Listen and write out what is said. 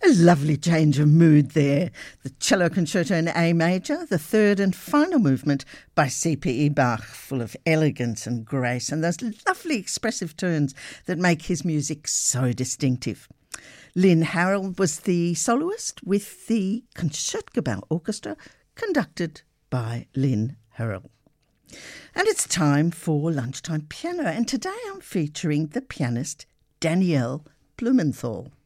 A lovely change of mood there. The cello concerto in A major, the third and final movement by C.P.E. Bach, full of elegance and grace and those lovely expressive turns that make his music so distinctive. Lynn Harrell was the soloist with the Concertgebouw Orchestra, conducted by Lynn Harrell. And it's time for Lunchtime Piano, and today I'm featuring the pianist Danielle Blumenthal.